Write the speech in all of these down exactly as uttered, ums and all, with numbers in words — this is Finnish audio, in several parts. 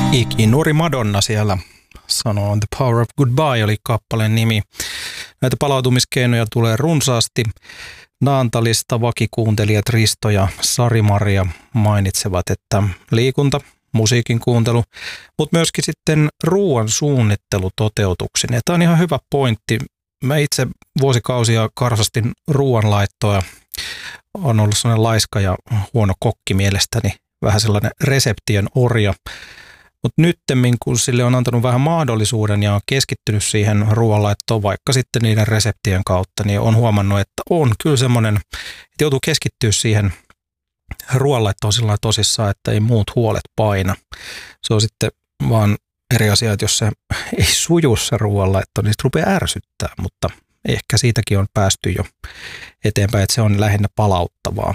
Ikinuori Madonna siellä sanoo, The Power of Goodbye oli kappaleen nimi. Näitä palautumiskeinoja tulee runsaasti. Naantalista vakikuuntelijat Risto ja Sari-Maria mainitsevat, että liikunta, musiikin kuuntelu, mutta myöskin sitten ruoan suunnittelu toteutuksen. Ja tämä on ihan hyvä pointti. Mä itse vuosikausia karsastin ruoanlaittoa. On ollut sellainen laiska ja huono kokki mielestäni, vähän sellainen reseptien orja. Mutta nyttemmin, kun sille on antanut vähän mahdollisuuden ja on keskittynyt siihen ruoanlaittoon vaikka sitten niiden reseptien kautta, niin on huomannut, että on kyllä semmoinen, että joutuu keskittyä siihen ruoanlaittoon sillä lailla tosissaan, että ei muut huolet paina. Se on sitten vaan eri asia, että jos se ei suju se ruoanlaitto, niin se rupeaa ärsyttää, mutta ehkä siitäkin on päästy jo eteenpäin, että se on lähinnä palauttavaa.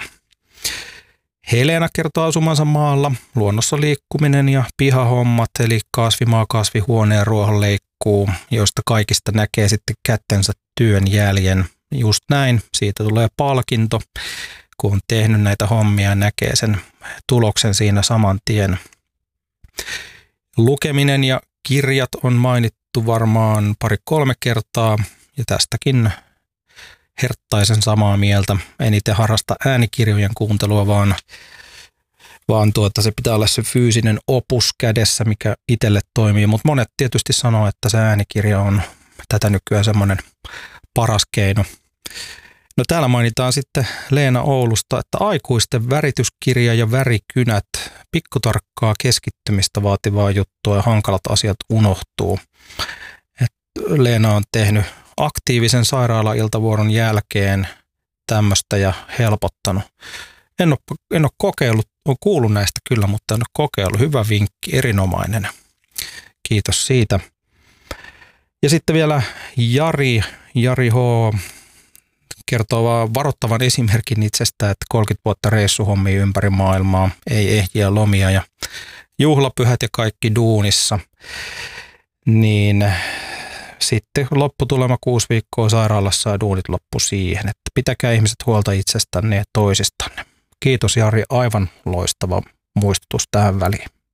Helena kertoo asumansa maalla, luonnossa liikkuminen ja pihahommat, eli kasvimaa, kasvihuone ja ruohonleikkuu, joista kaikista näkee sitten kättensä työn jäljen. Just näin, siitä tulee palkinto, kun on tehnyt näitä hommia ja näkee sen tuloksen siinä saman tien. Lukeminen ja kirjat on mainittu varmaan pari-kolme kertaa, ja tästäkin herttaisen samaa mieltä. En itse harrasta äänikirjojen kuuntelua, vaan, vaan tuota, se pitää olla se fyysinen opus kädessä, mikä itselle toimii. Mutta monet tietysti sanoo, että se äänikirja on tätä nykyään semmoinen paras keino. No täällä mainitaan sitten Leena Oulusta, että aikuisten värityskirja ja värikynät, pikkutarkkaa keskittymistä vaativaa juttua ja hankalat asiat unohtuu. Et Leena on tehnyt aktiivisen sairaala-iltavuoron jälkeen tämmöistä ja helpottanut. En ole, en ole kokeillut, olen kuullut näistä kyllä, mutta en ole kokeillut. Hyvä vinkki, erinomainen. Kiitos siitä. Ja sitten vielä Jari, Jari H. kertoo vaan varoittavan esimerkin itsestä, että kolmekymmentä vuotta reissuhommia ympäri maailmaa, ei ehjiä lomia ja juhlapyhät ja kaikki duunissa. Niin sitten lopputulema kuusi viikkoa sairaalassa ja duunit loppu siihen, että pitäkää ihmiset huolta itsestänne ja toisistanne. Kiitos Jari, aivan loistava muistutus tähän väliin.